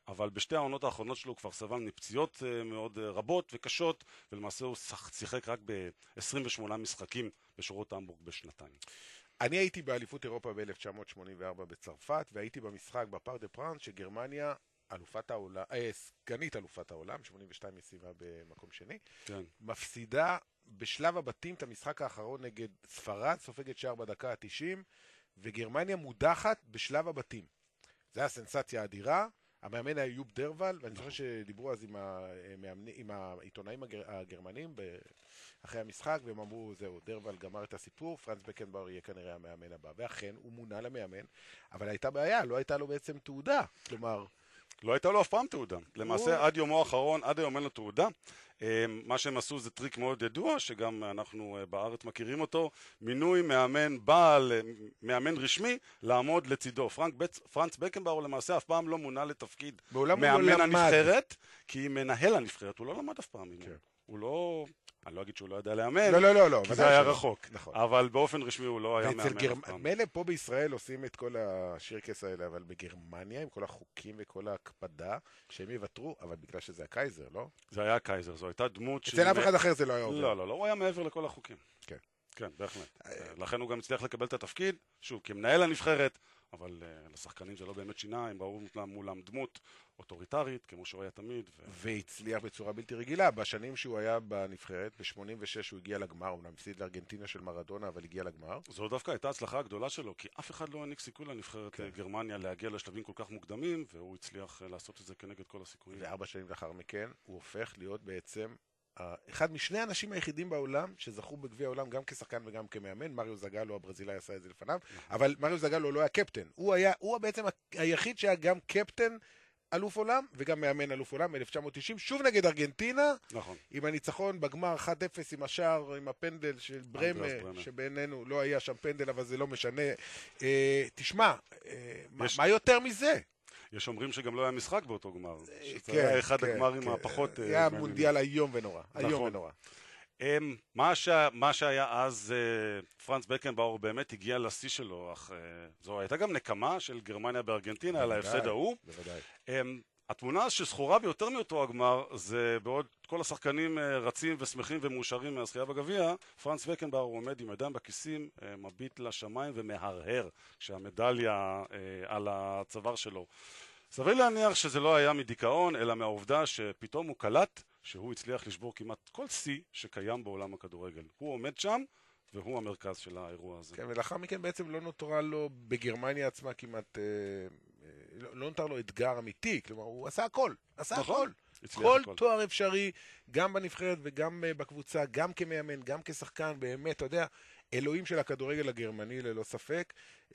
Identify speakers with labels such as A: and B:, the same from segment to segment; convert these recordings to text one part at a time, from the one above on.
A: אבל בשתי העונות האחרונות שלו הוא כבר סבל מפציעות מאוד רבות וקשות, ולמעשה הוא שיחק רק ב-28 משחקים בשורות המבורג בשנתיים.
B: אני הייתי באליפות אירופה ב-1984 בצרפת, והייתי במשחק בפאר דה פרנס, שגרמניה סגנית אלופת העולם, 82 יציבה במקום שני,
A: כן.
B: מפסידה בשלב הבתים את המשחק האחרון נגד ספרד, סופגת שער בדקה ה-90, וגרמניה מודחת בשלב הבתים. זה היה סנסציה אדירה, המאמן היה יוב דרוול, ואני זוכר שדיברו אז עם העיתונאים הגרמנים אחרי המשחק, והם אמרו, זהו, דרוול גמר את הסיפור, פרנץ בקנבאואר יהיה כנראה המאמן הבא. ואכן, הוא מונה למאמן, אבל הייתה בעיה, לא הייתה לו בעצם תעודה. כלומר,
A: לא הייתה לו אף פעם תעודה. למעשה, עד יומו האחרון, עד היום אין לו תעודה. מה שהם עשו זה טריק מאוד ידוע, שגם אנחנו בארץ מכירים אותו, מינוי מאמן רשמי, לעמוד לצידו. פרנץ בקנבאואר למעשה אף פעם לא מונה לתפקיד מאמן הנבחרת, כי מנהל הנבחרת, הוא לא למד אף פעם. הוא לא... אני לא אגיד שהוא לא ידע לאמן, כי זה היה רחוק. אבל באופן רשמי הוא לא היה מאמן.
B: מילא פה בישראל עושים את כל השירקס האלה, אבל בגרמניה, עם כל החוקים וכל ההקפדה, שהם יוותרו, אבל בגלל שזה הקייזר, לא?
A: זה היה הקייזר, זו הייתה דמות...
B: אצל אף אחד אחר זה לא היה עובר.
A: לא, הוא היה מעבר לכל החוקים.
B: כן.
A: כן, בהחלט. לכן הוא גם הצליח לקבל את התפקיד, שוב, כמנהל הנבחרת, אבל לשחקנים זה לא באמת שינה, הם ראו מולם דמות אוטוריטרית, כמו שהוא היה תמיד.
B: והצליח בצורה בלתי רגילה. בשנים שהוא היה בנבחרת, ב-86 הוא הגיע לגמר, הוא הפסיד לארגנטינה של מרדונה, אבל הגיע לגמר.
A: זו דווקא הייתה הצלחה הגדולה שלו, כי אף אחד לא העניק סיכוי לנבחרת גרמניה להגיע לשלבים כל כך מוקדמים, והוא הצליח לעשות את זה כנגד כל הסיכויים.
B: ו4 שנים לאחר מכן, הוא הופך להיות בעצם אחד משני האנשים היחידים בעולם שזכו בגביע העולם גם כשחקן וגם כמאמן. מריו זגאלו הברזילאי עשה את זה לפניו, אבל מריו זגאלו לא היה קפטן. הוא בעצם היחיד שהיה גם קפטן אלוף עולם וגם מאמן אלוף עולם ב-1990, שוב נגד ארגנטינה,
A: נכון.
B: עם הניצחון בגמר 1-0 עם השער, עם הפנדל של ברמה, שבינינו לא היה שם פנדל, אבל זה לא משנה. תשמע, מה יותר מזה?
A: יש אומרים שגם לא היה משחק באותו גמר. שזה היה אחד הגמרים הפחות...
B: היה מונדיאל איום ונורא. איום ונורא.
A: מה שהיה אז, פרנץ בקנבאואר באמת הגיע לשיא שלו, אך זו הייתה גם נקמה של גרמניה בארגנטינה על ההפסד ההוא.
B: בוודאי.
A: התמונה שזכורה ביותר מאותו הגמר, זה בעוד כל השחקנים רצים ושמחים ומאושרים מהזכייה בגביע, פרנץ בקנבאואר עומד עם ידיים בכיסים, מביט לשמיים ומהרהר שהמדליה על הצוואר שלו. סביר להניח שזה לא היה מדיכאון, אלא מהעובדה שפתאום הוא קלט שהוא הצליח לשבור כמעט כל שיא שקיים בעולם הכדורגל. הוא עומד שם, והוא המרכז של האירוע הזה.
B: כן, ולאחר מכן בעצם לא נותרה לו בגרמניה עצמה כמעט, לא נותר לו אתגר אמיתי, כלומר הוא עשה הכל,
A: נכון.
B: כל תואר אפשרי, גם בנבחרת וגם בקבוצה, גם כמאמן, גם כשחקן, באמת, אתה יודע, אלוהים של הכדורגל הגרמני ללא ספק.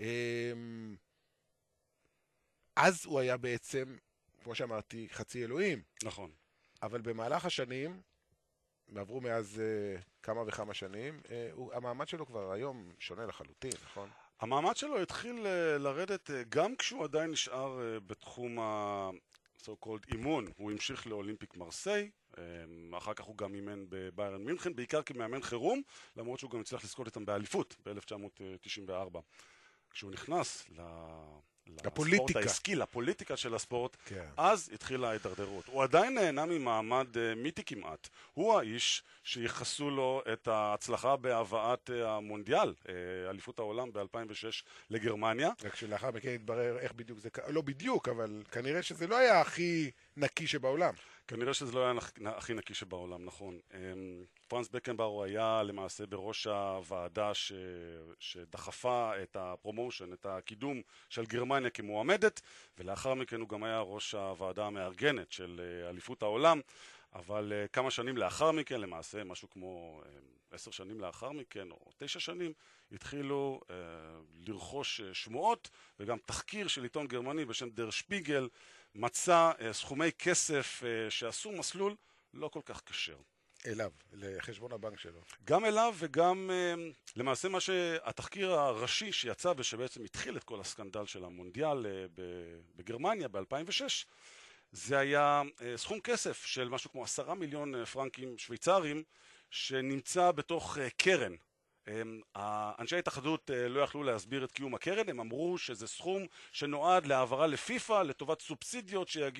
B: אז הוא היה בעצם, כמו שאמרתי, חצי אלוהים.
A: נכון.
B: אבל במהלך השנים, ועברו מאז כמה וכמה שנים, המעמד שלו כבר היום שונה לחלוטין, נכון?
A: המעמד שלו התחיל לרדת גם כשהוא עדיין נשאר בתחום so called אימון. הוא המשיך לאולימפיק מרסיי, אחר כך הוא גם אימן בביירן מינכן, בעיקר כמאמן חירום, למרות שהוא גם הצליח לזכות איתם באליפות ב-1994. כשהוא נכנס לספורט העסקי, לפוליטיקה של הספורט, אז התחילה ההידרדרות. הוא עדיין נהנה ממעמד מיתי כמעט. הוא האיש שיחסו לו את ההצלחה בהבאת המונדיאל, אליפות העולם ב-2006 לגרמניה.
B: רק שלאחר מכן התברר איך בדיוק זה, לא בדיוק, אבל כנראה שזה לא היה הכי נקי שבעולם.
A: כנראה שזה לא היה הכי נקי שבעולם, נכון. פרנץ בקנבאואר היה למעשה בראש הוועדה שדחפה את הפרומושן, את הקידום של גרמניה כמועמדת, ולאחר מכן הוא גם היה ראש הוועדה המארגנת של אליפות העולם, אבל כמה שנים לאחר מכן, למעשה משהו כמו 10 שנים לאחר מכן, או 9 שנים, התחילו לרכוש שמועות, וגם תחקיר של עיתון גרמני בשם דר שפיגל, מצא סכומי כסף שעשו מסלול לא כל כך קשר.
B: אליו, לחשבון הבנק שלו.
A: גם אליו וגם למעשה מה שהתחקיר הראשי שיצא ושבעצם התחיל את כל הסקנדל של המונדיאל בגרמניה ב-2006, זה היה סכום כסף של משהו כמו 10 מיליון פרנקים שוויצרים שנמצא בתוך קרן. אנשי ההתאחדות לא יכלו להסביר את קיום הקרן, הם אמרו שזה סכום שנועד להעברה לפיפ"א לטובת סובסידיות שיגיעו